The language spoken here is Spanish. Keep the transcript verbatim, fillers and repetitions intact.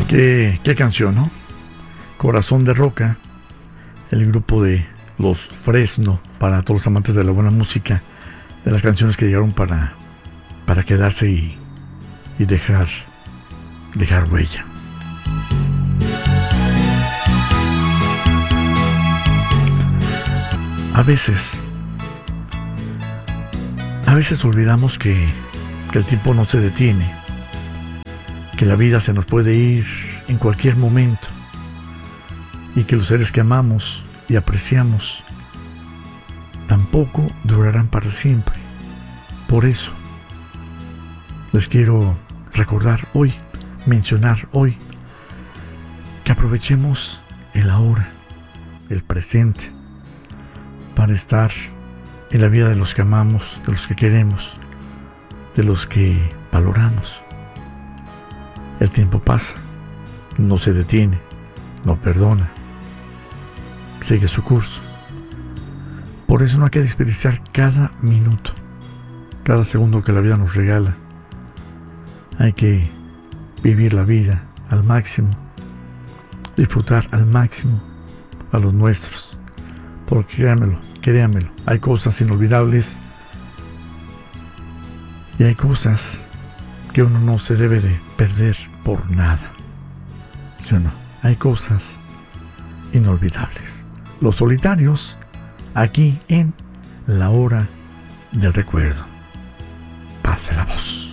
Qué, qué canción, ¿no? Corazón de Roca, el grupo de Los Fresno, para todos los amantes de la buena música, de las canciones que llegaron para, para quedarse y, y dejar, dejar huella. A veces, a veces olvidamos que, que el tiempo no se detiene, que la vida se nos puede ir en cualquier momento y que los seres que amamos y apreciamos tampoco durarán para siempre. Por eso, les quiero recordar hoy, mencionar hoy, que aprovechemos el ahora, el presente, para estar en la vida de los que amamos, de los que queremos, de los que valoramos. El tiempo pasa, no se detiene, no perdona, sigue su curso. Por eso no hay que desperdiciar cada minuto, cada segundo que la vida nos regala. Hay que vivir la vida al máximo, disfrutar al máximo a los nuestros, porque créanmelo, créanmelo, hay cosas inolvidables y hay cosas que uno no se debe de perder por nada. ¿Sí o no? Hay cosas inolvidables. Los Solitarios, aquí en La Hora del Recuerdo. Pase la voz.